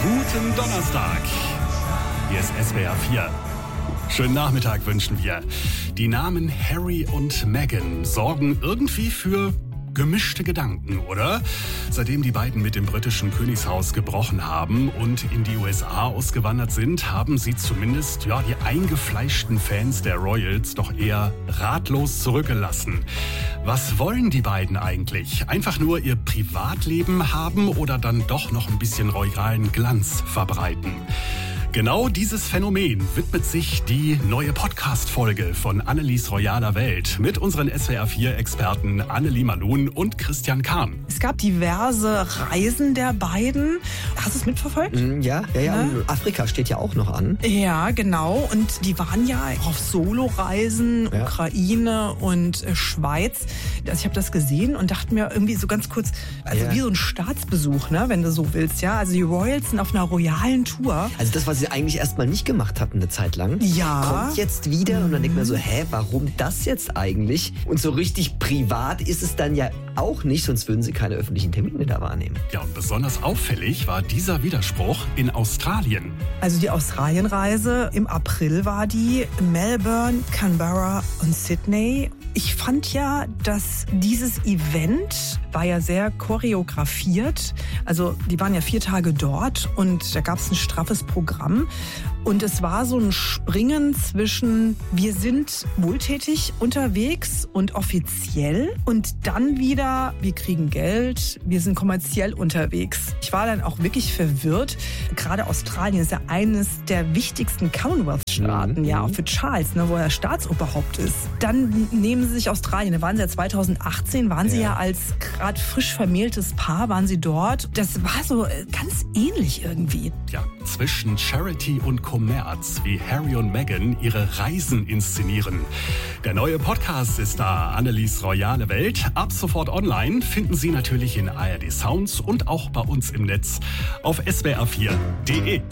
Guten Donnerstag. Hier ist SWR 4. Schönen Nachmittag wünschen wir. Die Namen Harry und Meghan sorgen irgendwie für gemischte Gedanken, oder? Seitdem die beiden mit dem britischen Königshaus gebrochen haben und in die USA ausgewandert sind, haben sie zumindest die eingefleischten Fans der Royals doch eher ratlos zurückgelassen. Was wollen die beiden eigentlich? Einfach nur ihr Privatleben haben oder dann doch noch ein bisschen royalen Glanz verbreiten? Genau dieses Phänomen widmet sich die neue Podcast-Folge von Annelies royaler Welt mit unseren SWR4-Experten Annelie Malun und Christian Kahn. Es gab diverse Reisen der beiden. Hast du es mitverfolgt? Ja. Ne? Afrika steht ja auch noch an. Ja, genau. Und die waren ja auf Solo-Reisen, Ukraine und Schweiz. Also ich habe das gesehen und dachte mir irgendwie so ganz kurz, wie so ein Staatsbesuch, ne, wenn du so willst. Ja, also die Royals sind auf einer royalen Tour. Also das, was sie eigentlich erstmal nicht gemacht hatten eine Zeit lang, kommt jetzt wieder und dann denkt man so, warum das jetzt eigentlich? Und so richtig privat ist es dann ja auch nicht, sonst würden sie keine öffentlichen Termine da wahrnehmen. Ja, und besonders auffällig war dieser Widerspruch in Australien. Also die Australienreise im April war die, Melbourne, Canberra und Sydney. Ich fand ja, dass dieses Event war ja sehr choreografiert. Also die waren ja 4 Tage dort und da gab es ein straffes Programm. Und es war so ein Springen zwischen, wir sind wohltätig unterwegs und offiziell und dann wieder, wir kriegen Geld, wir sind kommerziell unterwegs. Ich war dann auch wirklich verwirrt. Gerade Australien ist ja eines der wichtigsten Commonwealth-Staaten, auch für Charles, ne, wo er Staatsoberhaupt ist. Dann nehmen sie sich Australien, da waren sie ja 2018, waren sie ja als gerade frisch vermähltes Paar, waren sie dort. Das war so ganz ähnlich irgendwie. Ja, zwischen Charity und Kommerz, wie Harry und Meghan ihre Reisen inszenieren. Der neue Podcast ist da, Annelies royale Welt. Ab sofort online, finden Sie natürlich in ARD Sounds und auch bei uns im Netz auf swr4.de.